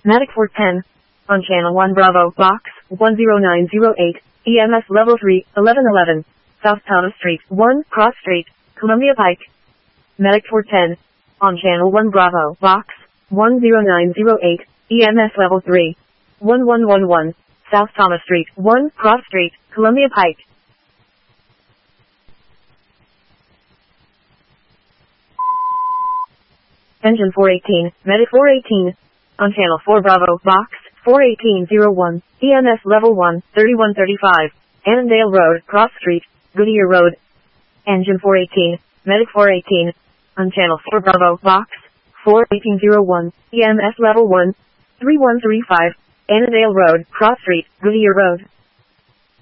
Medic 410. On Channel 1 Bravo, Box 10908, EMS Level 3, 1111. South Thomas Street, 1, Cross Street, Columbia Pike. Medic 410. On Channel 1 Bravo, Box 10908, EMS Level 3, 1111. South Thomas Street, 1, Cross Street, Columbia Pike. Engine 418, Medic 418. On Channel 4 Bravo, Box 41801, EMS Level 1, 3135, Annandale Road, Cross Street, Goodyear Road. Engine 418, Medic 418. On Channel 4 Bravo, Box 41801, EMS Level 1, 3135, Annandale Road, Cross Street, Goodyear Road.